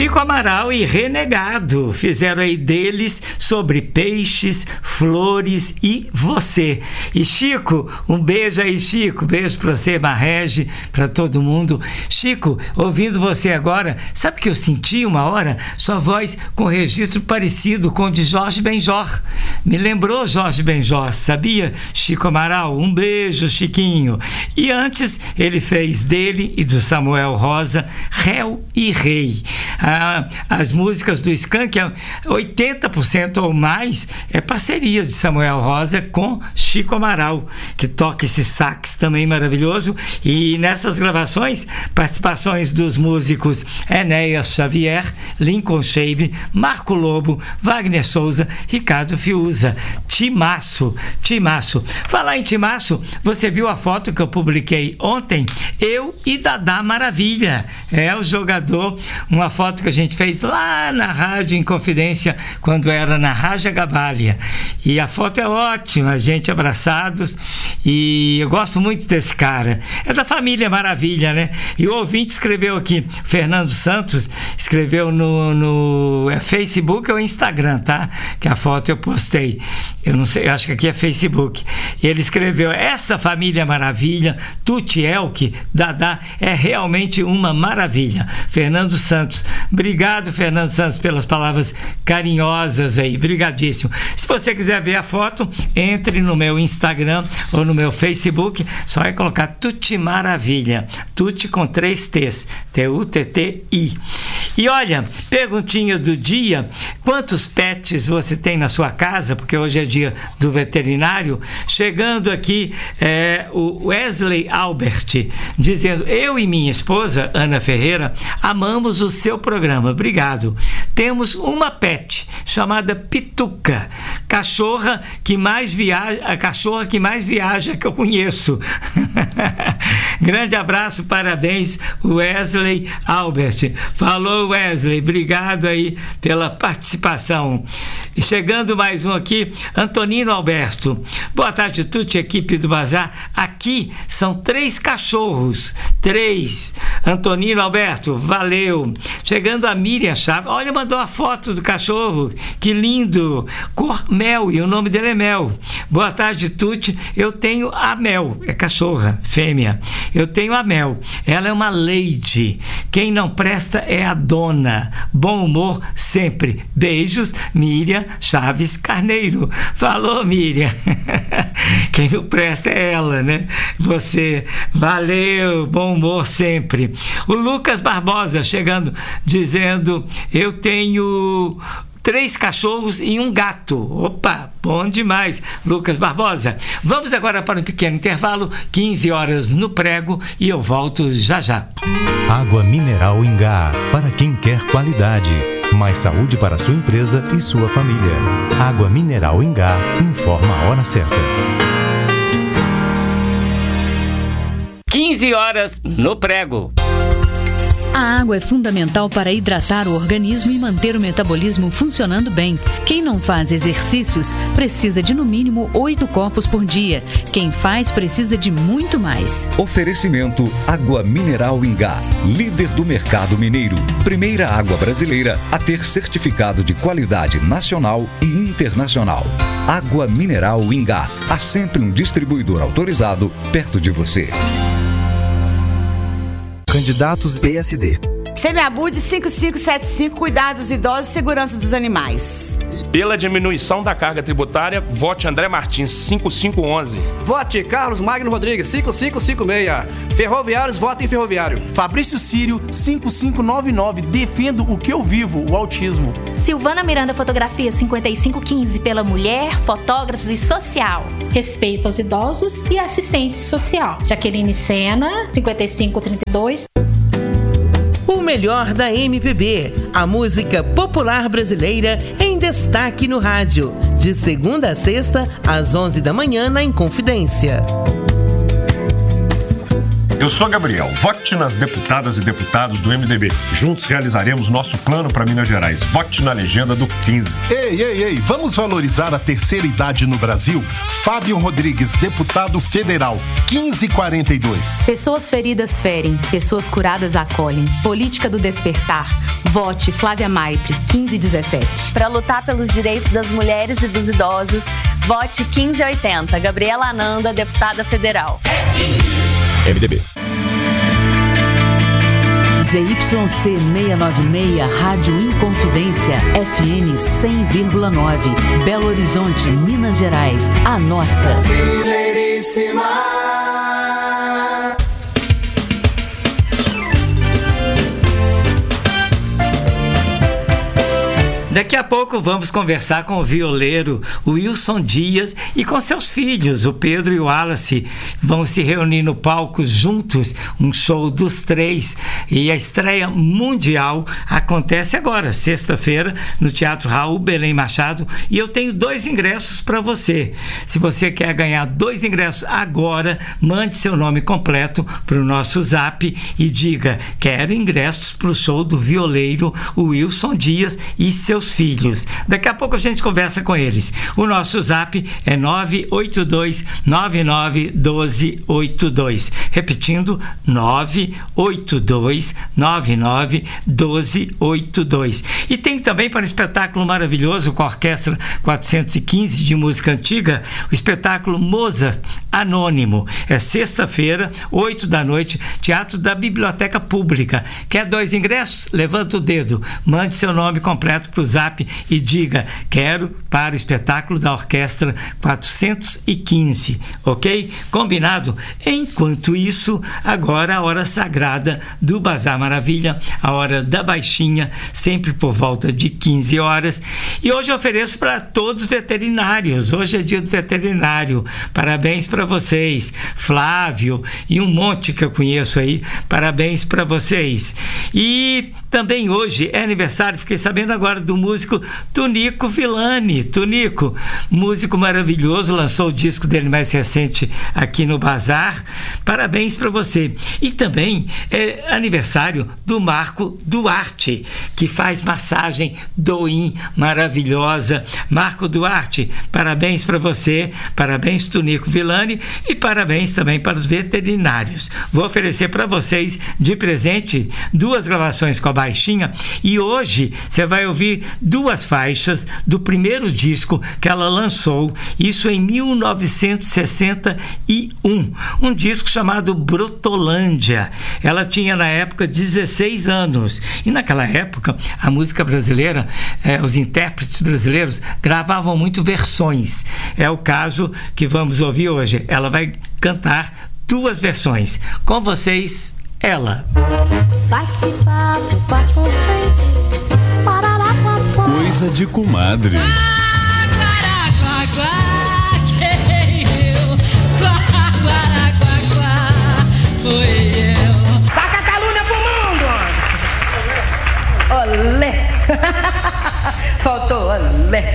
Chico Amaral e Renegado fizeram aí deles sobre peixes, flores e você. E Chico, um beijo aí, Chico. Beijo pra você, Marrege, pra todo mundo. Chico, ouvindo você agora, sabe que eu senti uma hora? Sua voz com registro parecido com o de Jorge Benjor. Me lembrou Jorge Benjor, sabia? Chico Amaral, um beijo, Chiquinho. E antes ele fez dele e do Samuel Rosa, Réu e Rei. As músicas do Skank, 80% ou mais é parceria de Samuel Rosa com Chico Amaral, que toca esse sax também maravilhoso. E nessas gravações, participações dos músicos Enéas Xavier, Lincoln Shabe, Marco Lobo, Wagner Souza, Ricardo Fiuza. Timaço. Falar em Timaço, você viu a foto que eu publiquei ontem? Eu e Dadá Maravilha. É o jogador, uma foto que a gente fez lá na Rádio Inconfidência, quando era na Raja Gabalha. E a foto é ótima, a gente abraçados, e eu gosto muito desse cara. É da família Maravilha, né? E o ouvinte escreveu aqui, Fernando Santos, escreveu no Facebook ou Instagram, tá? Que a foto eu postei. Eu não sei, acho que aqui é Facebook. E ele escreveu: essa família Maravilha, Tuti Elke, Dadá, é realmente uma maravilha. Fernando Santos. Obrigado, Fernando Santos, pelas palavras carinhosas aí. Brigadíssimo. Se você quiser ver a foto, entre no meu Instagram ou no meu Facebook, só é colocar Tuti Maravilha. Tuti com 3 T's. T-U-T-T-I. E olha, perguntinha do dia: quantos pets você tem na sua casa? Porque hoje é dia do veterinário. Chegando aqui, o Wesley Albert, dizendo: eu e minha esposa, Ana Ferreira, amamos o seu programa. Obrigado. Temos uma pet chamada Pituca, a cachorra que mais viaja que eu conheço. Grande abraço, parabéns, Wesley Albert. Falou, Wesley, obrigado aí pela participação. E chegando mais um aqui, Antonino Alberto. Boa tarde, Tuti, equipe do Bazar. Aqui são 3 cachorros. 3. Antonino Alberto, valeu. Chegando a Miriam Chaves. Olha, mandou a foto do cachorro. Que lindo. Cor Mel, e o nome dele é Mel. Boa tarde, Tuti. Eu tenho a Mel. É cachorra, fêmea. Eu tenho a Mel. Ela é uma lady. Quem não presta é a dona. Bom humor sempre. Beijos, Miriam Chaves Carneiro. Falou, Miriam. Quem não presta é ela, né? Você. Valeu, bom humor sempre. O Lucas Barbosa chegando, dizendo: eu tenho 3 cachorros e um gato. Opa, bom demais, Lucas Barbosa. Vamos agora para um pequeno intervalo, 15 horas no prego, e eu volto já já. Água mineral Ingá, para quem quer qualidade. Mais saúde para sua empresa e sua família. Água mineral Ingá, informa a hora certa. 15 horas no prego. A água é fundamental para hidratar o organismo e manter o metabolismo funcionando bem. Quem não faz exercícios precisa de no mínimo 8 copos por dia. Quem faz precisa de muito mais. Oferecimento Água Mineral Ingá, líder do mercado mineiro. Primeira água brasileira a ter certificado de qualidade nacional e internacional. Água Mineral Ingá. Há sempre um distribuidor autorizado perto de você. Candidatos PSD. Semiabud 5575, cuidados idosos e segurança dos animais. Pela diminuição da carga tributária, vote André Martins, 5511. Vote Carlos Magno Rodrigues, 5556. Ferroviários, vote em ferroviário. Fabrício Sírio, 5599. Defendo o que eu vivo, o autismo. Silvana Miranda Fotografia, 5515, pela mulher, fotógrafos e social. Respeito aos idosos e assistência social. Jaqueline Sena, 5532. O melhor da MPB, a música popular brasileira em destaque no rádio, de segunda a sexta, às 11 da manhã na Inconfidência. Eu sou Gabriel. Vote nas deputadas e deputados do MDB. Juntos realizaremos nosso plano para Minas Gerais. Vote na legenda do 15. Ei, vamos valorizar a terceira idade no Brasil? Fábio Rodrigues, deputado federal, 1542. Pessoas feridas ferem, pessoas curadas acolhem. Política do despertar. Vote Flávia Maipre, 1517. Para lutar pelos direitos das mulheres e dos idosos, vote 1580. Gabriela Ananda, deputada federal. MDB. ZYC 696, Rádio Inconfidência, FM 100,9, Belo Horizonte, Minas Gerais, a nossa. Brasileiríssima. Daqui a pouco vamos conversar com o violeiro Wilson Dias e com seus filhos, o Pedro e o Wallace. Vão se reunir no palco juntos, um show dos três. E a estreia mundial acontece agora, sexta-feira, no Teatro Raul Belém Machado. E eu tenho 2 ingressos para você. Se você quer ganhar 2 ingressos agora, mande seu nome completo para o nosso zap e diga: quero ingressos para o show do violeiro Wilson Dias e seus filhos. Daqui a pouco a gente conversa com eles. O nosso zap é 982991282. Repetindo, 982991282. E tem também para um espetáculo maravilhoso com a Orquestra 415 de música antiga, o espetáculo Mozart Anônimo. É sexta-feira, 8 da noite, Teatro da Biblioteca Pública. Quer 2 ingressos? Levanta o dedo, mande seu nome completo para o zap e diga: quero para o espetáculo da Orquestra 415, ok? Combinado? Enquanto isso, agora a hora sagrada do Bazar Maravilha, a hora da baixinha, sempre por volta de 15 horas. E hoje eu ofereço para todos os veterinários. Hoje é dia do veterinário. Parabéns para vocês, Flávio e um monte que eu conheço aí. Parabéns para vocês. E também hoje é aniversário, fiquei sabendo agora, do músico Tunico Villani. Tunico, músico maravilhoso, lançou o disco dele mais recente aqui no Bazar. Parabéns para você. E também é aniversário do Marco Duarte, que faz massagem do-in maravilhosa. Marco Duarte, parabéns para você, parabéns Tunico Villani e parabéns também para os veterinários. Vou oferecer para vocês de presente 2 gravações com a baixinha e hoje você vai ouvir 2 faixas do primeiro disco que ela lançou, isso em 1961, um disco chamado Brotolândia. Ela tinha na época 16 anos e naquela época a música brasileira, os intérpretes brasileiros gravavam muito versões. É o caso que vamos ouvir hoje. Ela vai cantar 2 versões. Com vocês, ela. Bate-papo, papo constante. Coisa de comadre. Taca a calúnia pro mundo! Olé! Faltou olé!